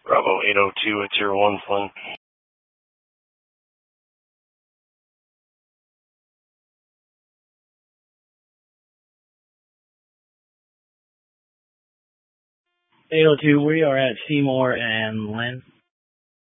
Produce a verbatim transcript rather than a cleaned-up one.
Bravo eight oh two at Tier one, Flynn. eight oh two, we are at Seymour and Lynn.